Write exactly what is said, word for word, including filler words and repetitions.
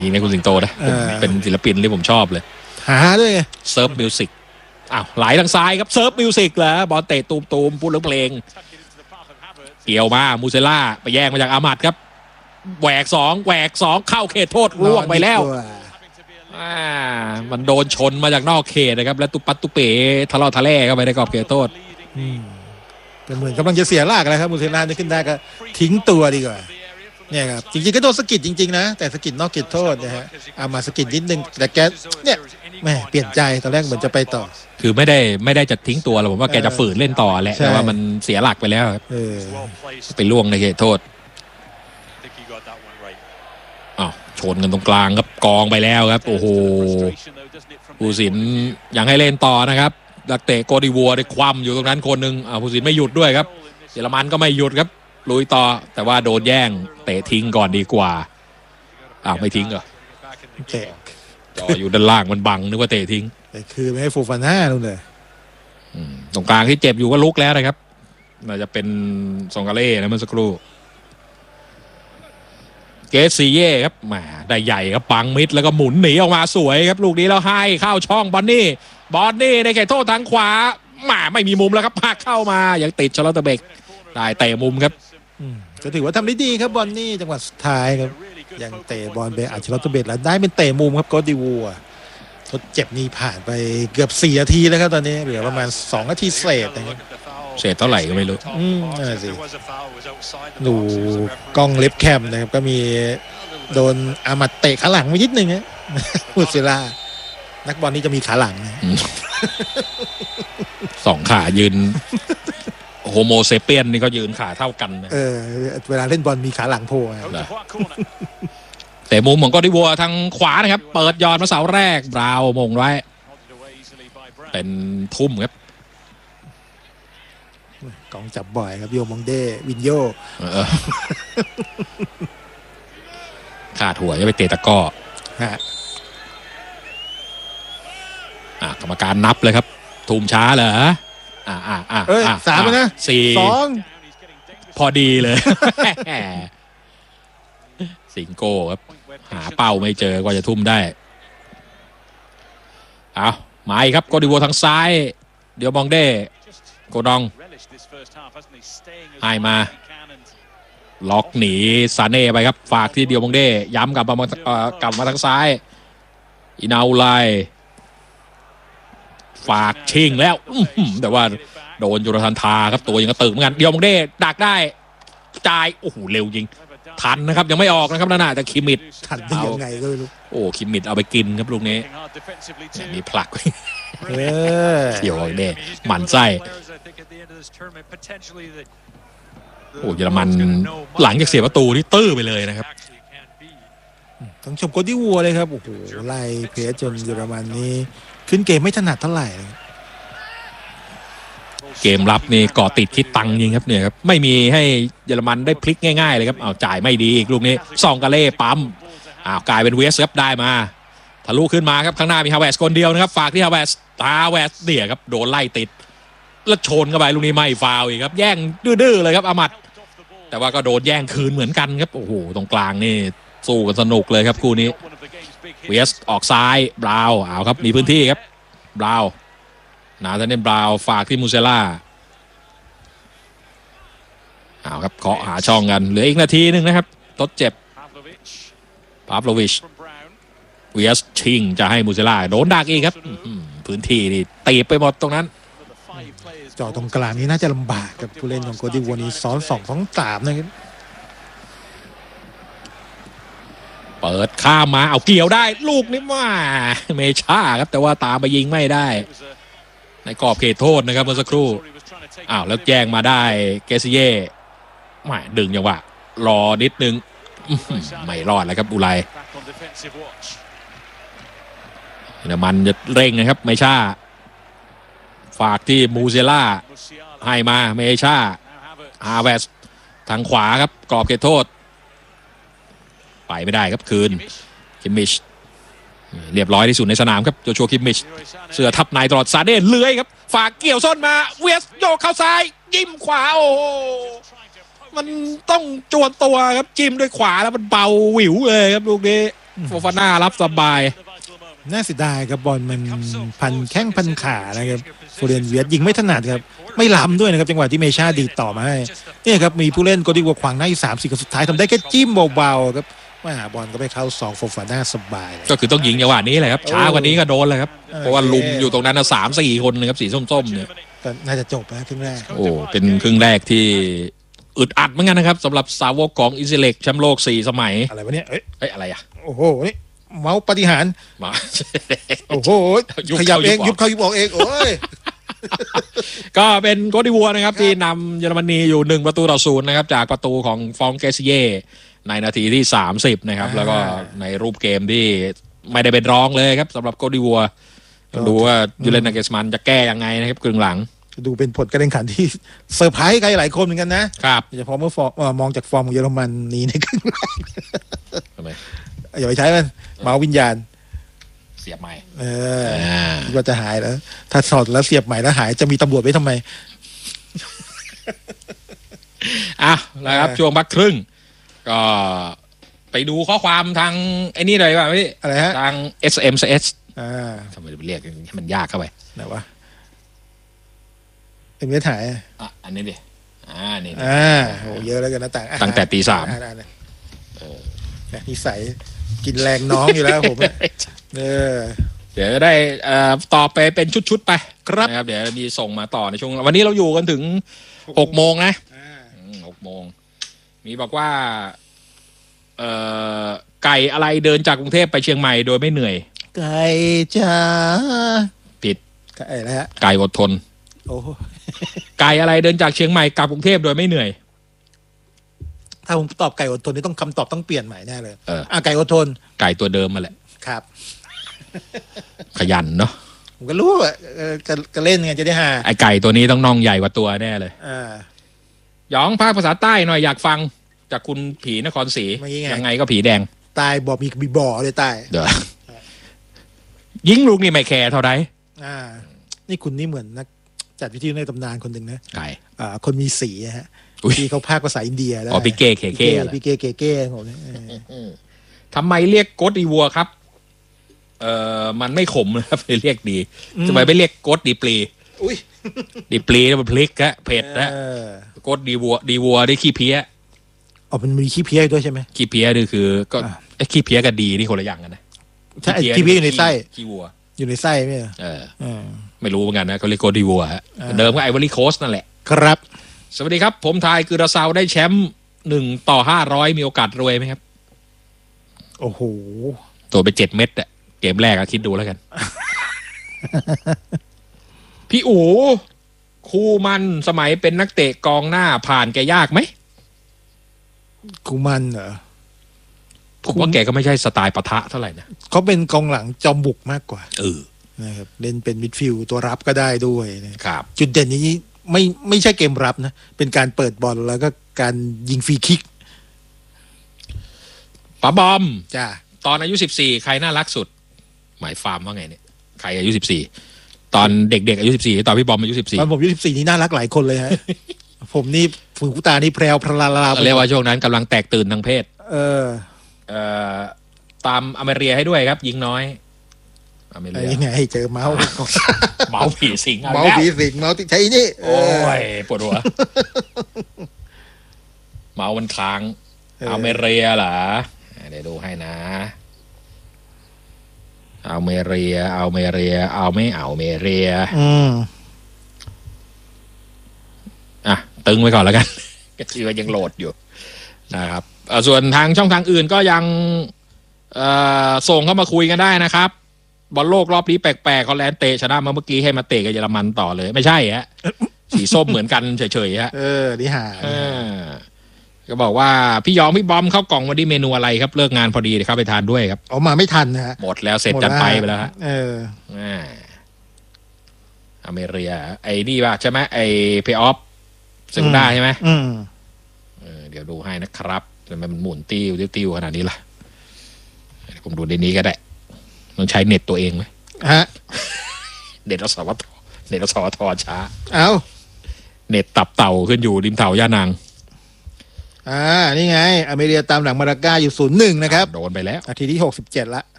ยิงในคุณสิงโตนะเป็นศิลปินที่ผมชอบเลยหาด้วยเซิร์ฟมิวสิกอ้าวไหลทางซ้ายครับเซิร์ฟมิวสิกเหรอบอลเตะตูมตูมพูดเรื่องเพลงเกี่ยวมามูเซล่าไปแย่งมาจากอามัดครับแหวกสองแหวกสองเข้าเขตโทษล่วงไปแล้วอ่ามันโดนชนมาจากนอกเขตนะครับแล้วตุปัตตุเป๋ทะเลาะทะเลเข้าไปในกรอบเขตโทษเป็นเหมือนกำลังจะเสียหลักเลยครับมูเซล่าจะขึ้นได้ก็ทิ้งตัวดีกว่าเนี่ยครับจริงๆก็โดนสกิดจริงๆนะแต่สกิดนอกเขตโทษนะฮะเอามาสกิดนิดนึงแต่แกเนี่ยแม่เปลี่ยนใจตอนแรกเหมือนจะไปต่อคือไม่ได้ไม่ได้จะทิ้งตัวหรอกผมว่าแกจะฝืนเล่นต่อแหละแต่ว่ามันเสียหลักไปแล้วครับไปล่วงในเขตโทษอ้าวชนกันตรงกลางครับกองไปแล้วครับโอ้โหผู้สินยังให้เล่นต่อนะครับนักเตะโกดิวัวได้คว่ำอยู่ตรงนั้นคนหนึ่งอ่าผู้สินไม่หยุดด้วยครับเยอรมันก็ไม่หยุดครับลุยต่อแต่ว่าโดนแย่งเตะทิ้งก่อนดีกว่าอ้าวไม่ทิ้งเหรอเตะจ่ออยู่ด้านล่างมันบังนึกว่าเตะทิ้งแต่คือไม่ให้ฟูฟาน่านู่นเลยตรงกลางที่เจ็บอยู่ก็ลุกแล้วนะครับน่าจะเป็นซองกาเล่นะเมื่อสักครู่เกสซีเย่ครับแหมได้ใหญ่ครับปังมิดแล้วก็หมุนหนีออกมาสวยครับลูกนี้แล้วให้เข้าช่องบอนนี่บอนนี่ในเขตโทษทางขวาแหมไม่มีมุมแล้วครับพาเข้ามายังติดชาร์ลอตเบกได้เตะมุมครับก็ถือว่าทำได้ดีครับบอนนี่จังหวะสุดท้ายครับยังเตะบอลไปอัดชาร์ลอตเบกแล้วได้เป็นเตะมุมครับโกดิวัวทดเจ็บนี่ผ่านไปเกือบสี่นาทีแล้วครับตอนนี้เหลือประมาณสองนาทีเศษนะครับเศษเท่าไหร่ก็ไม่รู้อืมนั่นสิดูกล้องเล็บแคมนะครับก็มีโดนอามัดเตะขาหลังไปนิดนึงนะมูเซล่านักบอลนี่จะมีขาหลังสองขายืนโฮโมเซเปียนนี่ก็ยืนขาเท่ากันนะเออเวลาเล่นบอลมีขาหลังโผล่แต่มุมของโกดิวัวทางขวานะครับเปิดยอดมาเสาแรกบราวมงไว้เป็นทุ่มครับกองจับบ่อยครับโยมองเดวินโยขาดหัวจะไปเตะตะก้อฮะอ่ากรรมการนับเลยครับทุ่มช้าเหรออ่าอ่าอ่าเอ้ยสามนะสี่สองพอดีเลยสิงโก้ครับหาเป้าไม่เจอก็จะทุ่มได้เอามาอีกครับโกดิวัวทางซ้ายเดี๋ยวมองเด้โกดองให้มาล็อกหนีซาเน่ไปครับฝากที่เดียวมองเด้ย้ำกลับมากลับมาทางซ้ายอินาอุไลฝากชิงแล้วแต่ว่าโดนจุรทันทาครับตัวยังกระตึกเหมือนกันเดียวมองเด้ดักได้จ่ายโอ้โหเร็วจริงทันนะครับยังไม่ออกนะครับนั่นน่ะแต่คิมิดทันได้ยังไงก็ไม่รู้โอ้คิมิดเอาไปกินครับลูกนี้มีผลักเกี่ยวเด้หมั่นไส้โอ้เยอรมันหลังจากเสียประตูนี่ตื้อไปเลยนะครับต้องชมโกดิวัวเลยครับโอ้โหไล่เพจจนเยอรมันนี้ขึ้นเกมไม่ถนัดเท่าไหร่เกมรับนี่ก่อติดคิดตังยิงครับเนี่ยครับไม่มีให้เยอรมันได้พลิกง่ายๆเลยครับเอาจ่ายไม่ดีอีกลูกนี้ซองกาเล่ปั๊มอ้าวกลายเป็นเวสครับได้มาทะลุขึ้นมาครับข้างหน้ามีฮาเวสคนเดียวนะครับฝากที่ฮาเวสฮาเวสเนี่ยครับโดนไล่ติดแล้วชนเข้าไปลูกนี้ไม่ฟาวอีกครับแย่งดื้อๆเลยครับอามัดแต่ว่าก็โดนแย่งคืนเหมือนกันครับโอ้โหตรงกลางนี่สู้กันสนุกเลยครับคู่นี้เวสออกซ้ายบราวเอาครับมีพื้นที่ครับบราวนาธาเนลบราวฝากที่มูเซล่าเอาครับเคาะหาช่องกันเหลืออีกนาทีนึงนะครับทดเจ็บพาฟโลวิชเวียสชิงจะให้มูเซล่าโดนดักอีกครับพื้นที่นี่ตีไปหมดตรงนั้นจ่อตรงกลางนี้น่าจะลำบากกับผู้เล่นของโกดิวัวนี้ซ้อนสองสองสามนะครับเปิดข้ามมาเอาเกี่ยวได้ลูกนี้ว่าเมช่าครับแต่ว่าตามไปยิงไม่ได้ในกรอบเขตโทษนะครับเมื่อสักครู่อ้าวแล้วแย่งมาได้เกซิเย่ไม่ดึงจังหวะรอนิดนึงไม่รอดแล้วครับอุไลเดี๋ยวมันจะเร่งนะครับเมช่าฝากที่มูเซล่าให้มาเมช่าฮาเวสทางขวาครับกรอบเขตโทษไปไม่ได้ครับคืนคิมมิชเรียบร้อยที่สุดในสนามครับโจชัวคิมมิชเสือทับในตลอดซาเน่เลื้อยครับฝากเกี่ยวส้นมาเวสโยกเข้าซ้ายยิ้มขวาโอ้มันต้องจวนตัวครับจิ้มด้วยขวาแล้วมันเบาหวิวเลยครับลูกนี้อโฟฟาน่ารับสบายน่าเสียดายครับบอลมันพันแข้งพันขานะครับโฟเรนเวียดยิงไม่ถนัดครับไม่ล้ำด้วยนะครับจังหวะที่เมชาดีต่อมาให้เนี่ยครับมีผู้เล่นโกดิวัวขวางหน้าอยู่สามสี่คนสุดท้ายทำได้แค่จิ้มเบาๆครับมาหาบอลก็ไปเข้าสองโฟฟาน่าสบายเลยก็คือต้องยิงจังหวะนี้แหละครับช้ากว่านี้ก็โดนเลยครับเพราะว่าลุมอยู่ตรงนั้นสามสี่คนนะครับสีส้มๆเนี่ยก็น่าจะจบแล้วครึ่งแรกโอ้เป็นครึ่งแรกที่อึดอัดเหมือนกันนะครับสำหรับสาวกของอินเซเล็กแชมป์โลกสี่สมัยอะไรวะเนี่ยเอ้ยเอ้ยอะไรอ่ะโอ้โหนี่เมาส์ปฏิหารมาโอ้โหยุบขยับเข้าเองยุยุบบ ออกเข้ายุบออกเองโอ้ยก็เป็นโกดิวัวนะครับที่นำเยอรมนีอยู่หนึ่งประตูต่อศูนย์นะครับจากประตูของฟองเกสเย่ในนาทีที่สามสิบนะครับแล้วก็ในรูปเกมที่ไม่ได้เป็นรองเลยครับสำหรับโกดิวัวดูว่ายูเลนนาเกสมันจะแก้ยังไงนะครับครึ่งหลังดูเป็นผลการแข่งขันที่เซอร์ไพรส์ใครหลายคนเหมือนกันนะครับโดยเฉพาะเมื่อฟอร์มเอ่อมองจากฟอร์มของเยอรมันนี้ในครึ่งแรกทำไมอย่าไปใช้มันเมาส์วิญญาณเสียบใหม่เออคิดว่าจะหายแล้ว ถ้าสอดแล้วเสียบใหม่แล้วหายจะมีตำรวจไว้ทำไมอ่ะนะครับช่วงพักครึ่งก็ไปดูข้อความทางไอ้นี่หน่อยป่ะพี่อะไรฮะทาง เอส เอ็ม เอสอ่าทำไมเรียกให้มันยากเข้าไปไหนวะเอ็มเอสหายอ่ะอันนี้ดิอ่านี่อ่าโหเยอะแล้วกันนะต่างอ่ะตั้งแต่ตีสามอ่อ่อ่เนี่ยนิสัยกินแรงน้องอยู่แล้วผมอะเออเดี๋ยวจะได้เอ่อต่อไปเป็นชุดๆไปครับนะครับเดี๋ยวมีส่งมาต่อในช่วงวันนี้เราอยู่กันถึงหกโมงนะอ่าอืมหกโมงมีบอกว่าเอ่อไก่อะไรเดินจากกรุงเทพไปเชียงใหม่โดยไม่เหนื่อยไก่จ้าผิดไก่อะไรฮะไก่อดทนโอ้ไก่อะไรเดินจากเชียงใหม่กลับกรุงเทพโดยไม่เหนื่อยถ้าผมตอบไก่อดทนนี่ต้องคำตอบต้องเปลี่ยนใหม่แน่เลยเอออ่ะไก่อดทนไก่ตัวเดิมมาแหละครับขยันเนาะผมก็รู้ว่าเออจะจะเล่นไงจะได้หาไอไก่ตัวนี้ต้องน่องใหญ่กว่าตัวแน่เลยอ่าหยองภาคภาษาใต้หน่อยอยากฟังจากคุณผีนครศรีเมื่อกี้ไงยังไงก็ผีแดงตายบอกมีมีบ่อเลยตายเดี๋ยวยิงลูกนี่ไม่แคร์เท่าไรอ่า นี่คุณนี่เหมือนนักจัดวิทยุในตำนานคนหนึ่งนะไก่อ่าคนมีสีอะฮะอุ๊ยที่เขาพากย์ภาษาอินเดียได้อ๋อพี่เก้เคเก้เหรอพี่เก้เก้เก้ของผมเนี่ยเออทำไมเรียกโกดดีวัวครับ เอ่อมันไม่ขมนะครับเลยเรียกดีทำไมไม่เรียกโกดดีปลีอุ้ยดีปลีแล้วมันพลิกฮะเผ็ดนะเออโกดดีวัวดีวัวได้ขี้เพี้ยอ๋อมันมีขี้เพี้ยด้วยใช่ไหมขี้เพี้ยนี่คือ ก็อ่าไอ้ขี้เพี้ยกับดีนี่คนละอย่างกันนะใช่ขี้เพี้ยอยู่ในไส้ขี้วัวอยู่ในไส้ไหมเหรอเออเออไม่รู้เหมือนกันนะเขาเรียกโกดดีวัวฮะอ่าเดิมก็ไอวอรี่โคสนั่นแหละครับสวัสดีครับ ผมทายคือราซาวได้แชมป์หนึ่งต่อห้าร้อยมีโอกาสรวยไหมครับโอ้โหตัวไปเจ็ดเม็ดอะเกมแรกอะคิดดูแล้วกัน พี่อู๋คู่มันสมัยเป็นนักเตะกองหน้าผ่านแกยากไหมกูมันเหรอผมว่าแกก็ไม่ใช่สไตล์ปะทะเท่าไหร่นะเขาเป็นกองหลังจอมบุกมากกว่าเออนะครับเล่นเป็นมิดฟิลด์ตัวรับก็ได้ด้วยนะครับ จุดเด่นนี้ไม่ไม่ใช่เกมรับนะ เป็นการเปิดบอลแล้วก็การยิงฟรีคิกป๋าบอมจ้าตอนอายุสิบสี่ใครน่ารักสุด หมายฟาร์มว่าไงเนี่ยใครอายุสิบสี่ตอนเด็กๆอายุสิบสี่ตอนพี่บอมอายุสิบสี่ตอนผมอายุสิบสี่นี่น่ารักหลายคนเลยฮะ ผมนี่ฝูงตานี่แพรวพลาลาเรียกว่าช่วงนั้นกำลังแตกตื่นทางเพศเออเอ่อตามอเมริกาให้ด้วยครับ ยิงน้อยอเมริไอ้กายังไงเจอเมาส์เมาผีสิงเมาส์ผีสิงเมาส์ที่ใช้นี่เอโอ้อยปวดหัว เมามันค้างเออเอาเมเรียเหรอเดี๋ยวดูให้นะ เอาเมเรีย เอาเมเรีย เอาไม่เอาเมเรียอืมอ่ะตึงไว้ก่อนแล้วกัน ก็คือว่ายังโหลดอยู่นะครับเอ่อส่วนทางช่องทางอื่นก็ยังเอ่อส่งเข้ามาคุยกันได้นะครับบอลโลกรอบนี้แปลกๆฮอลแลนด์เตะชนะมาเมื่อกี้ให้มาเตะกับเยอรมันต่อเลย ไม่ใช่ฮะ สีส้มเหมือนกันเฉยๆฮะเออนี่หาเออก็บอกว่าพี่ยองพี่บอมเข้ากล่องวันนี้เมนูอะไรครับเลิกงานพอดีเดี๋ยวเข้าไปทานด้วยครับออกมาไม่ทันนะฮะหมดแล้วเสร็จจันไปไปแล้วฮะเอออ่าอเมริกาไอ้นี่ป่ะใช่ไหมไอ้เพย์ออฟเซกุนด้าใช่ไหมอืมเออเดี๋ยวดูให้นะครับทำไมมันหมุนติ้วติ้วขนาดนี้ล่ะเดี๋ยวผมดูในนี้ก็ได้ต้องใช้เน็ตตัวเองไหมฮะเน็ตอสวทเน็ตอสวทช้าเอาเน็ตตับเต่าขึ้นอยู่ริมเถาย่านางอ่านี่ไงอเมริกาตามหลังมาราก้าอยู่ศูนย์หนึ่งนะครับโดนไปแล้วนาทีที่หกสิบเจ็ดละ